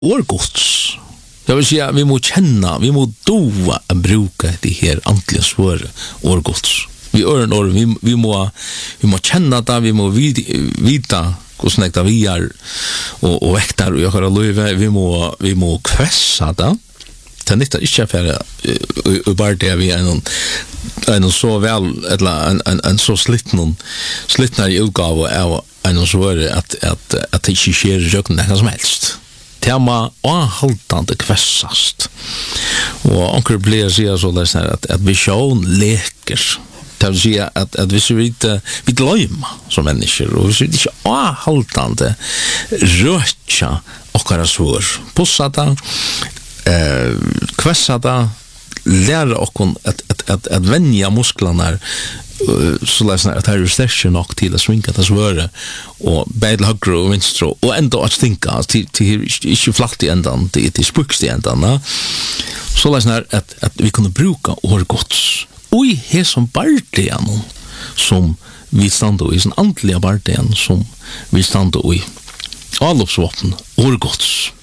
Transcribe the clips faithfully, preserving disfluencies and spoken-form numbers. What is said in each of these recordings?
årgods. Jag vill säga, vi må känna, vi må dova att bruka det här antliga svåra årgods. Vi öron år, vi, vi, må, vi må känna det, vi må vid, vita hur snäckta vi är och, och väktar och jag har löjve, vi må, vi må kvässa det. Det är inte inte för att bara det vi är en, en så väl, eller en, en, en så slitten, slittnare utgave av en svåra att, att, att det inte sker röken det som helst. Tema avhaltande kvässast. Och onkel blir säga så där så att att vision leker. Det vill säga att att vi så inte vi glömma som människor och vi så inte avhaltande rötcha och kara svår. Pussata eh kvässata lära och att att att att vänja musklerna så läsnar att här recession och till att svinka det svåra och bädla högre och vänster och ändå att stinka till till inte flatt i ändan till till spuks i ändan så läsnar att att vi kunde bruka årgods och i här som bardian som vi standa i sån antliga bardian som vi standa i allopsvapen årgods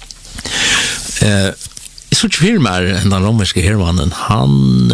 eh så tror jag den romerska hermannen han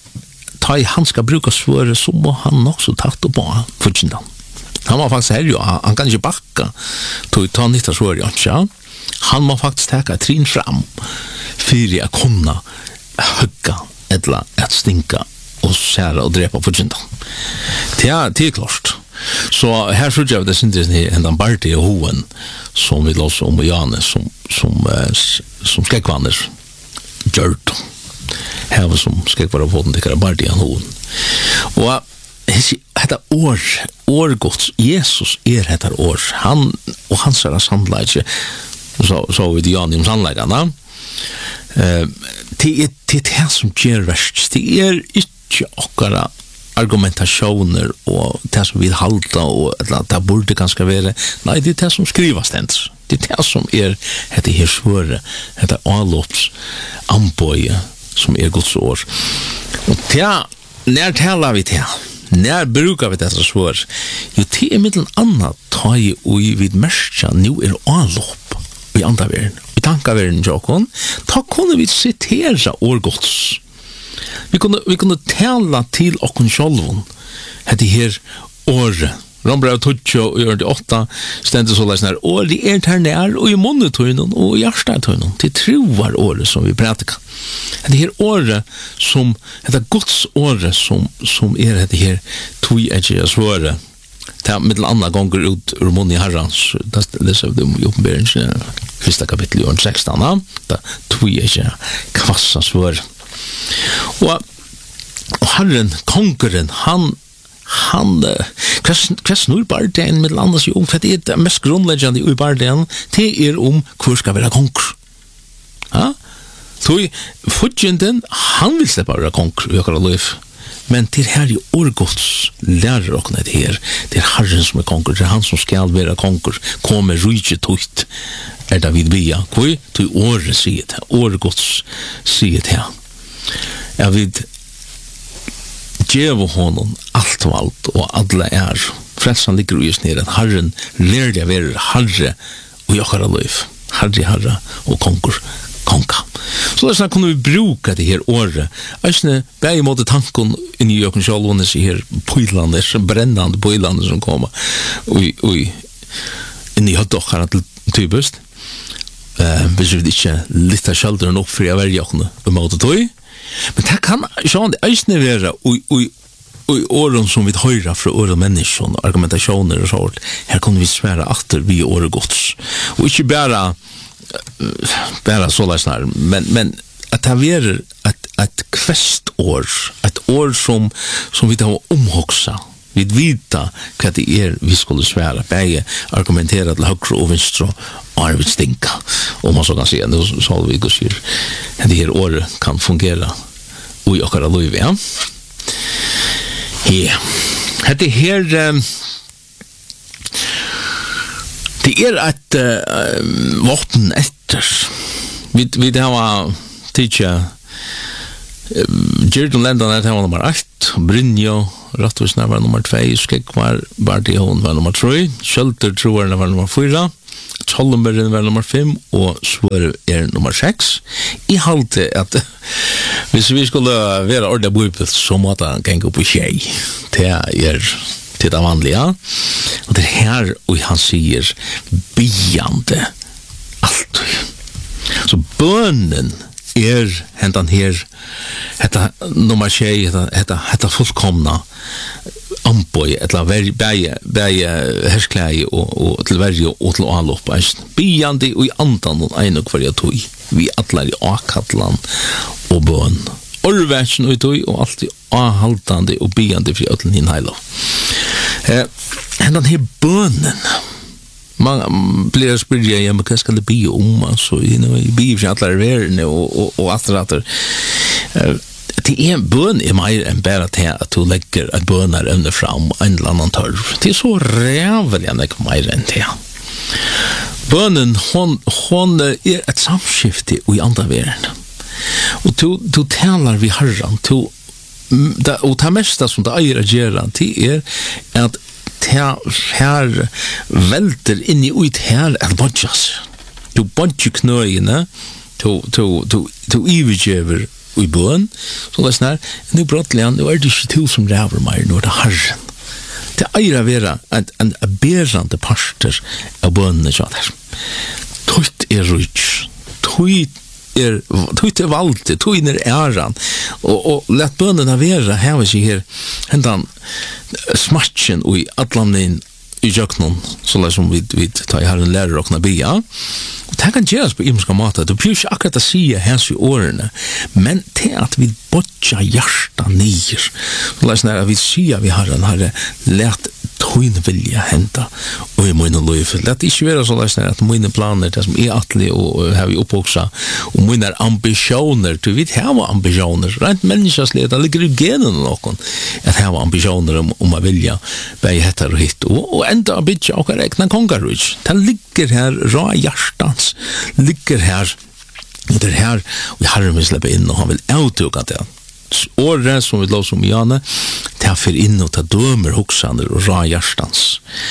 ta han ska bruka svåra så må han också tatt på fortjänta. Han var faktiskt här ju han kan inte backa till ta nytta svåra ja. Han må faktiskt ta trin fram för att kunna hugga eller att stinka och skära och drepa fortjänta. Det är det är klart. Så här tror jag det syns det en barti och hoen som vi låtsas om Janne som som som skäggvanner gjort. Här var som ska vara på den där bardian hon. Och detta år årgods Jesus är detta år. Han och hans är sandlage så så vid Jan i sandlagarna. Eh det är det här som ger värst. Det är inte okara argumentationer och det som vi halta och att det borde ganska vara. Nej, det är det som skrivas ständs. Det är det som är det här svåra, det allops amboje som är Guds år. Och det när talar vi det? När brukar vi det så svår? Jo, det är mitt annat ta i och vid märka nu är allop i andra världen. Vi tankar världen Jakob. Ta kunde vi citera årgods. Vi kunde vi kunde tala till och själva. Det här år Rombra tutcho gör det åtta ständigt så läsnar och det är här när och i monitoren och i hjärtan till troar år som vi pratar. Det här året som det Guds år som som är det här två edge svåra. Ta med andra gånger ut ur mun i Herrans det läser vi i Uppenbarelsen första kapitel och sexton där två edge kvassa svår. Och Herren konkurren han han kvass nu bara den med landas ju för det är det mest grundläggande i barden det är om hur ska vara konkur. Ja? Så fortjänten han vill släppa vara konkur jag kan lov. Men till här är årgods lärer och det här det är Herren som är konkur det är han som ska vara konkur kommer rike tukt är David via koi till år se det årgods se det här. Jag vet Gjevo honom allt och allt och alla är frälsan ligger just ner att Herren lärde av er Herre och jag har liv Herre Herre och konkur konka så där så kunde vi bruka det här året alltså bäj mot tanken i New York och Charlotte så här pojlandet så brännande pojlandet som kommer oj oj in i hot dog att typiskt eh vi vill inte lite shelter nog för jag vill också mot det men det kan sjön det är inte vara oj oj oj åren som vi höra från åren människor argumentationer och så här kommer vi svära åter vi årgods och inte bara bara så läsnar men men att ha ver att att kvestår ett år som som vi tar omhoxa vi vita vad det är vi skulle svära bäge argumentera till högre och vänster och vi stinka om man så kan säga nu så vi går sig det här år kan fungera och jag kan lov ja ja det här det är ett uh, vapen efter vi vi det har teacher Jordan Landon att han nummer åtta Brynjo Rattus var nummer två Skegg var Bardi hon var nummer tre Shelter tror var nummer fyra Tjollenbergen var nummer fem, og Svøre er nummer seks. I halte at hvis vi skulle være ordentlig bøybelt, så måtte han genge opp i tjei. Det er til det vanlige. Og det er her og han sier biande alt. Så bønnen er hentan her, hetta nummer tjei, hetta, hetta, hetta fullkomna amboi, etla veri, bæje, bæje hersklægi og, og til verje og til anlopp, biandi og i andan og ein og hverja tog, vi atlar i akatlan og bøn, orvætsen og i tog, og alltid avhaldande og biandi fri ötlen hin heilo. Eh, hentan her bønnen, man blir spyrja, ja, men hva skal det bli om, altså, you know, i blir for atlar verden og, og, og atler uh, det er bøn er mer enn bare til at du legger et bønner under fram en eller annen tørv. Det er så rævelig enn ikke mer enn det. Bønnen, hon, hon er et samskifte i andre verden. Og du, du taler vi herren, du, da, og det meste som det eier å gjøre, det er at det her velter inn i ut her at bodjas. Du bodjer knøyene, du, du, du, du ivergjøver i bøn, så det er sånn her, nå brottelig, nå er det ikke to som ræver meg, nå er det herren. Det eier å være en, en, en berande parter av bønene sånn her. Tøyt er rujt, tøyt er, tøyt er valgte, tøyt er æran, og, og lett bønene være, her vil jeg her, hentan smatchen og i atlanen i jøknon, så det som vi, vi tar i herren lærer og kunne bia, og det kan gjøres på imenska måter, du blir ikke akkurat å si hens i årene, men til at vi bodja hjerta nyer, så det er sånn at vi sier vi herren herre, let tøyn vilja henta og i mine liv. Lett ikke være så løsner at mine planer, det som er atli og har vi oppvoksa, og mine ambisjoner, du vet, her var ambisjoner, rent menneskeslig, det ligger i genen noen, at her var ambisjoner om, om å vilja bæg hettar og hitt, og, og enda å bytja okkar egna kongarruj. Det ligger her, ra hjertans, ligger her, og det er her, og herren vil slippe inn, og han vil avtuka det. Året som vi lov som Jane, det for inn og ta dømer hoksaner og ra hjertans.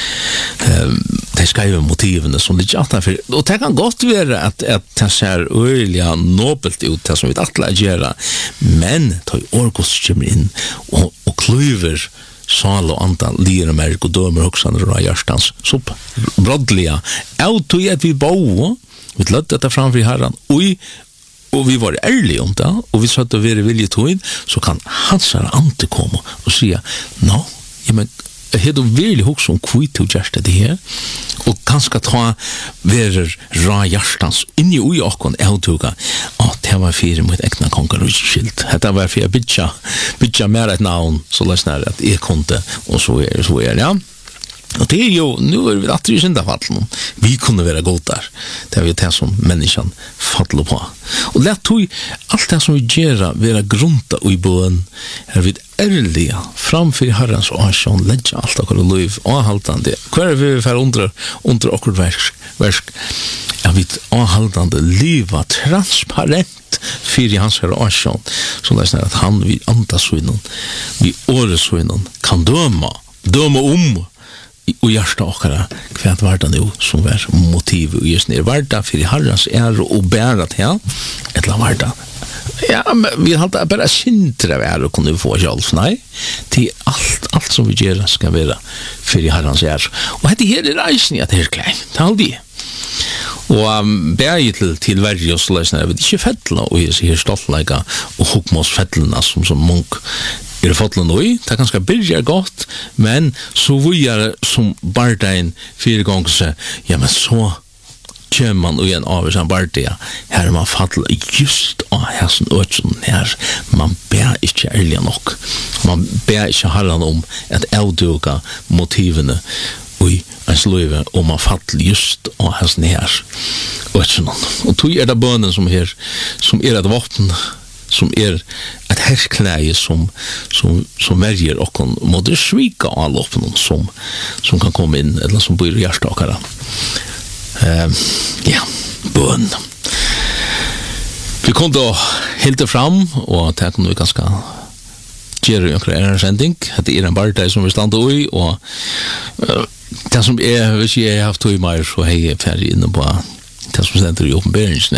Um, de skriver motivene som ligger alt for, og det kan godt være at, at det ser øyelig nobelt ut, det som vi atler gjøre, men det er årgods kommer inn og, og kløver sal og antal lire merk og dømer hoksaner og ra hjertans. Så broddelig, jeg tog at vi bo, vi lødde dette framfor herren, og i og vi var ærlige om det, og vi satt å være vilje tog, så kan hans her ante komme og sige, nå, ja, men jeg har virkelig hos om kvitt og gjerste det her, og kanskje ta være ra hjertens inni ui okkon avtuga, å, det var fire mot ekna konger og skilt, det var fire bytja, bytja mer et navn, så løsner at jeg kunde, og så er så er ja. Og det er jo, nu er vi alltid i syndafallen, vi kunne være god der, det er jo det som menneskene fattler på. Og lett tog alt det som vi gjør, være grunta i bøen, er vi ærlige, framfor herrens åsjon, legge alt akkur og liv, og haltande, hver er vi for under, under akkur versk, versk, er vi avhaldande liva transparent fyrir hans her åsjon, så det er at han vi andasvinnen, vi åresvinnen, kan døma, døma om, og hjertet okkara, hva var det nå som var motivet og just nere, var det for herrens ære og bære til, eller var det, ja, men vi hadde bare sintere av ære og kunne få hjelp, nei, til alt, alt som vi gjør skal være for herrens ære, og dette her er reisen at det er klein, det er aldri, og um, bære til, til verre og så løsner, jeg vet ikke fettlene, og jeg sier stoltleika og hukmås fettlene som, som munk, er fått noe, det er ganske billigere godt, men så vi er som bardein fire ganger så, ja, men så kommer man igjen av som bardein, her er man fattel just av hessen øtsen her, man ber ikke ærlig nok, man ber ikke herren om at avduka motivene i ens liv, og man fattel just av hessen her øtsen. Og tog er det bønnen som her, som er et våpen, som er et hersklæge som, som, som verger okkon måtte svika av loppen som, som kan komme inn, eller som bor i hjertstakere. Uh, ja, bøn. Vi kom da helt fram, og det kunne vi ganske gjøre en sending. Det er en barndeg som vi stande i, og uh, det som är, hvis jag har haft tog i mig så har jag färdig inne på det som stender i åpenberingen,